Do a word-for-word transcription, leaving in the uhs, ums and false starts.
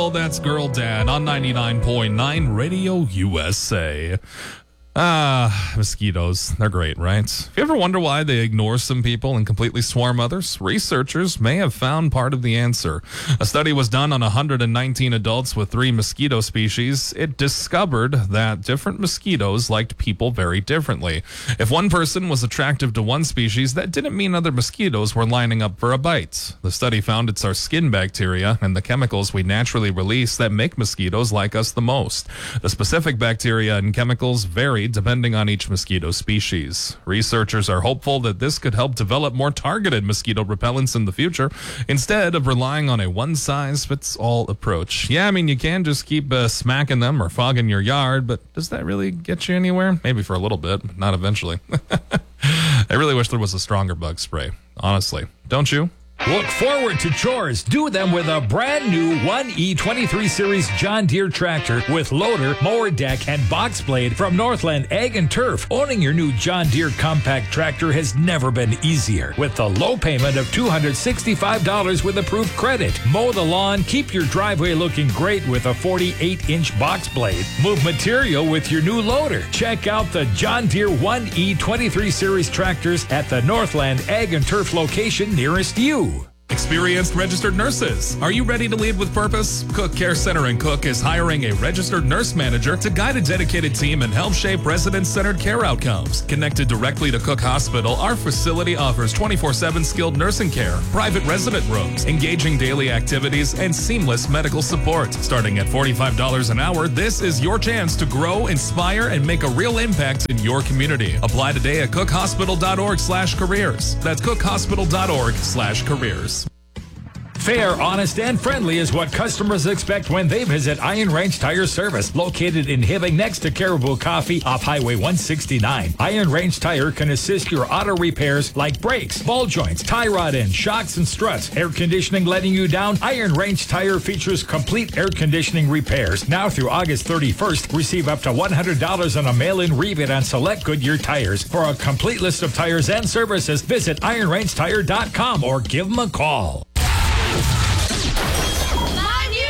Oh, that's Girl Dad on ninety-nine point nine Radio U S A. Ah, mosquitoes. They're great, right? If you ever wonder why they ignore some people and completely swarm others, researchers may have found part of the answer. A study was done on one hundred nineteen adults with three mosquito species. It discovered that different mosquitoes liked people very differently. If one person was attractive to one species, that didn't mean other mosquitoes were lining up for a bite. The study found it's our skin bacteria and the chemicals we naturally release that make mosquitoes like us the most. The specific bacteria and chemicals vary depending on each mosquito species. Researchers are hopeful that this could help develop more targeted mosquito repellents in the future, instead of relying on a one-size-fits-all approach. Yeah, I mean, you can just keep uh, smacking them or fogging your yard, but does that really get you anywhere? Maybe for a little bit, but not eventually. I really wish there was a stronger bug spray, honestly. Don't you? Look forward to chores. Do them with a brand new one E twenty-three Series John Deere tractor with loader, mower deck, and box blade from Northland Ag and Turf. Owning your new John Deere compact tractor has never been easier. With the low payment of two hundred sixty-five dollars with approved credit. Mow the lawn, keep your driveway looking great with a forty-eight inch box blade. Move material with your new loader. Check out the John Deere one E twenty-three Series tractors at the Northland Ag and Turf location nearest you. Experienced registered nurses. Are you ready to lead with purpose? Cook Care Center in Cook is hiring a registered nurse manager to guide a dedicated team and help shape resident-centered care outcomes. Connected directly to Cook Hospital, our facility offers twenty-four seven skilled nursing care, private resident rooms, engaging daily activities, and seamless medical support. Starting at forty-five dollars an hour, this is your chance to grow, inspire, and make a real impact in your community. Apply today at cookhospital.org slash careers. That's cookhospital.org slash careers. Fair, honest, and friendly is what customers expect when they visit Iron Range Tire Service, located in Hibbing next to Caribou Coffee off Highway one sixty-nine. Iron Range Tire can assist your auto repairs like brakes, ball joints, tie rod ends, shocks, and struts. Air conditioning letting you down? Iron Range Tire features complete air conditioning repairs. Now through August thirty-first, receive up to one hundred dollars on a mail-in rebate on select Goodyear tires. For a complete list of tires and services, visit iron range tire dot com or give them a call.